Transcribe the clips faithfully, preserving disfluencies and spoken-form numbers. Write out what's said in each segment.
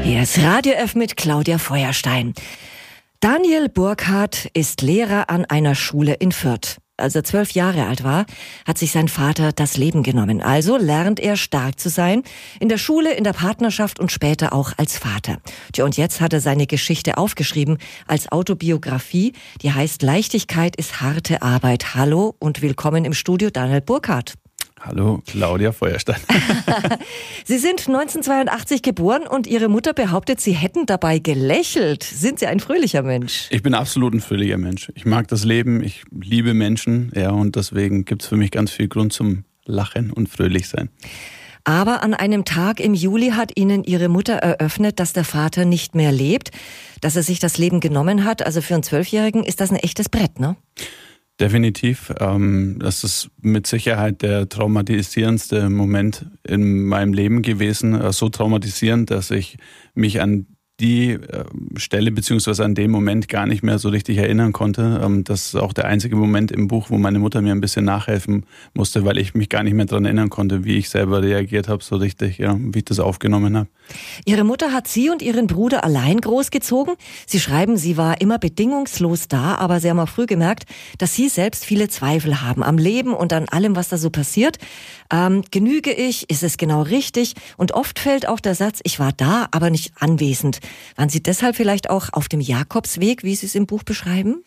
Hier ist Radio F mit Claudia Feuerstein. Daniel Burkhardt ist Lehrer an einer Schule in Fürth. Als er zwölf Jahre alt war, hat sich sein Vater das Leben genommen. Also lernt er stark zu sein, in der Schule, in der Partnerschaft und später auch als Vater. Tja, und jetzt hat er seine Geschichte aufgeschrieben als Autobiografie, die heißt Leichtigkeit ist harte Arbeit. Hallo und willkommen im Studio, Daniel Burkhardt. Hallo, Claudia Feuerstein. Sie sind neunzehnhundertzweiundachtzig geboren und Ihre Mutter behauptet, Sie hätten dabei gelächelt. Sind Sie ein fröhlicher Mensch? Ich bin absolut ein fröhlicher Mensch. Ich mag das Leben, ich liebe Menschen, ja, und deswegen gibt es für mich ganz viel Grund zum Lachen und fröhlich sein. Aber an einem Tag im Juli hat Ihnen Ihre Mutter eröffnet, dass der Vater nicht mehr lebt, dass er sich das Leben genommen hat. Also für einen Zwölfjährigen ist das ein echtes Brett, ne? Definitiv. Das ist mit Sicherheit der traumatisierendste Moment in meinem Leben gewesen. So traumatisierend, dass ich mich an die Stelle beziehungsweise an den Moment gar nicht mehr so richtig erinnern konnte. Das ist auch der einzige Moment im Buch, wo meine Mutter mir ein bisschen nachhelfen musste, weil ich mich gar nicht mehr daran erinnern konnte, wie ich selber reagiert habe, so richtig, ja, wie ich das aufgenommen habe. Ihre Mutter hat Sie und Ihren Bruder allein großgezogen. Sie schreiben, sie war immer bedingungslos da, aber Sie haben auch früh gemerkt, dass Sie selbst viele Zweifel haben am Leben und an allem, was da so passiert. Ähm, genüge ich? Ist es genau richtig? Und oft fällt auch der Satz, ich war da, aber nicht anwesend. Waren Sie deshalb vielleicht auch auf dem Jakobsweg, wie Sie es im Buch beschreiben?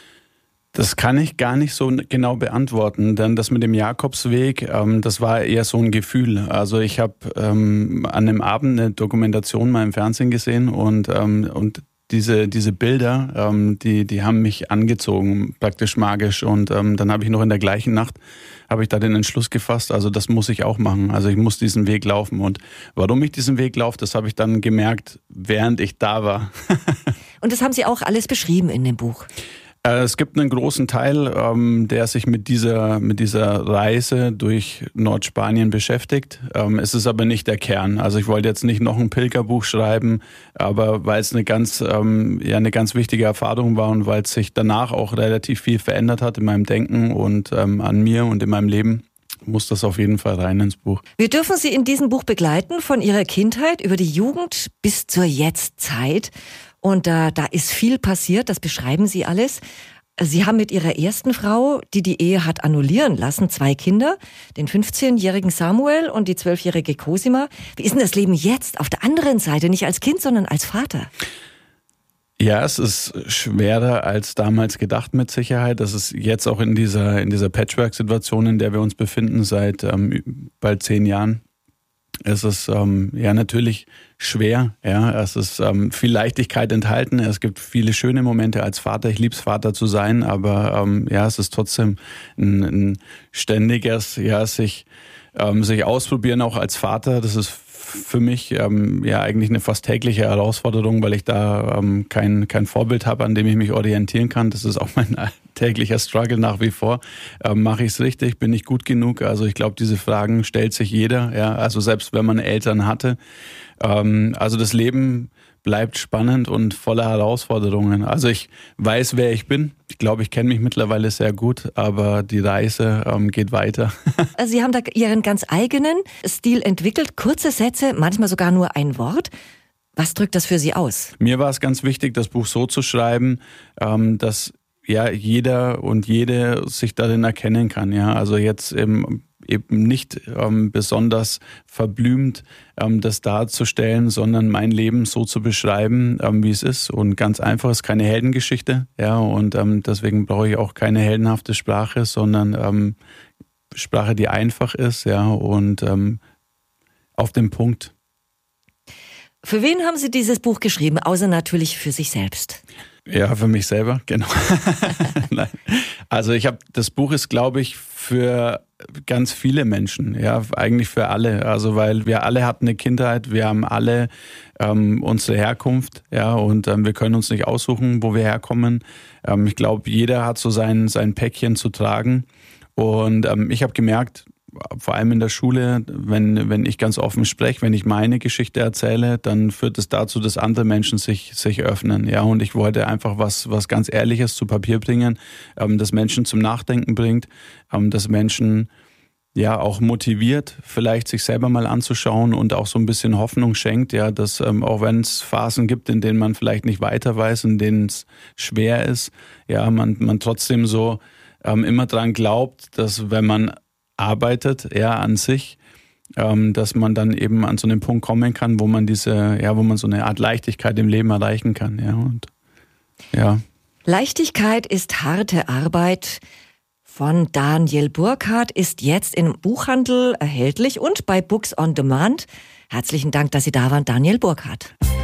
Das kann ich gar nicht so genau beantworten, denn das mit dem Jakobsweg, ähm, das war eher so ein Gefühl. Also ich habe ähm, an einem Abend eine Dokumentation mal im Fernsehen gesehen und ähm, und diese diese Bilder, ähm, die die haben mich angezogen, praktisch magisch. Und ähm, dann habe ich noch in der gleichen Nacht habe ich da den Entschluss gefasst, also das muss ich auch machen. Also ich muss diesen Weg laufen. Und warum ich diesen Weg laufe, das habe ich dann gemerkt, während ich da war. Und das haben Sie auch alles beschrieben in dem Buch? Es gibt einen großen Teil, ähm, der sich mit dieser, mit dieser Reise durch Nordspanien beschäftigt. Ähm, es ist aber nicht der Kern. Also ich wollte jetzt nicht noch ein Pilgerbuch schreiben, aber weil es eine ganz, ähm, ja, eine ganz wichtige Erfahrung war und weil es sich danach auch relativ viel verändert hat in meinem Denken und ähm, an mir und in meinem Leben, muss das auf jeden Fall rein ins Buch. Wir dürfen Sie in diesem Buch begleiten, von Ihrer Kindheit über die Jugend bis zur Jetztzeit. Und äh, da ist viel passiert, das beschreiben Sie alles. Sie haben mit Ihrer ersten Frau, die die Ehe hat annullieren lassen, zwei Kinder, den fünfzehnjährigen Samuel und die zwölfjährige Cosima. Wie ist denn das Leben jetzt auf der anderen Seite, nicht als Kind, sondern als Vater? Ja, es ist schwerer als damals gedacht mit Sicherheit. Das ist jetzt auch in dieser, in dieser Patchwork-Situation, in der wir uns befinden, seit ähm, bald zehn Jahren. Es ist ähm, ja natürlich schwer, ja. Es ist ähm, viel Leichtigkeit enthalten. Es gibt viele schöne Momente als Vater. Ich liebe es, Vater zu sein, aber ähm, ja, es ist trotzdem ein, ein ständiges, ja, sich ähm, sich ausprobieren auch als Vater. Das ist für mich ähm, ja eigentlich eine fast tägliche Herausforderung, weil ich da ähm, kein kein Vorbild habe, an dem ich mich orientieren kann. Das ist auch mein täglicher Struggle nach wie vor. Ähm, mache ich es richtig? Bin ich gut genug? Also ich glaube, diese Fragen stellt sich jeder. Ja, also selbst wenn man Eltern hatte. Ähm, also das Leben bleibt spannend und voller Herausforderungen. Also ich weiß, wer ich bin. Ich glaube, ich kenne mich mittlerweile sehr gut, aber die Reise ähm, geht weiter. Sie haben da Ihren ganz eigenen Stil entwickelt, kurze Sätze, manchmal sogar nur ein Wort. Was drückt das für Sie aus? Mir war es ganz wichtig, das Buch so zu schreiben, ähm, dass ja jeder und jede sich darin erkennen kann. Ja, also jetzt eben eben nicht ähm, besonders verblümt ähm, das darzustellen, sondern mein Leben so zu beschreiben, ähm, wie es ist. Und ganz einfach, es ist keine Heldengeschichte, ja, und ähm, deswegen brauche ich auch keine heldenhafte Sprache, sondern ähm, Sprache, die einfach ist, ja, und ähm, auf den Punkt. Für wen haben Sie dieses Buch geschrieben, außer natürlich für sich selbst? Ja, für mich selber, genau. Nein. Also ich habe, das Buch ist, glaube ich, für ganz viele Menschen, ja, eigentlich für alle. Also weil wir alle hatten eine Kindheit, wir haben alle ähm, unsere Herkunft, ja, und ähm, wir können uns nicht aussuchen, wo wir herkommen. Ähm, ich glaube, jeder hat so sein sein Päckchen zu tragen. Und ähm, ich habe gemerkt, vor allem in der Schule, wenn wenn ich ganz offen spreche, wenn ich meine Geschichte erzähle, dann führt es dazu, dass andere Menschen sich sich öffnen, ja. Und ich wollte einfach was was ganz Ehrliches zu Papier bringen, ähm, das Menschen zum Nachdenken bringt, ähm, das Menschen ja auch motiviert, vielleicht sich selber mal anzuschauen und auch so ein bisschen Hoffnung schenkt, ja, dass ähm, auch wenn es Phasen gibt, in denen man vielleicht nicht weiter weiß, in denen es schwer ist, ja, man, man trotzdem so ähm, immer dran glaubt, dass wenn man arbeitet, ja, an sich, ähm, dass man dann eben an so einen Punkt kommen kann, wo man diese, ja, wo man so eine Art Leichtigkeit im Leben erreichen kann, ja, und ja. Leichtigkeit ist harte Arbeit von Daniel Burkhardt ist jetzt im Buchhandel erhältlich und bei Books on Demand. Herzlichen Dank, dass Sie da waren, Daniel Burkhardt.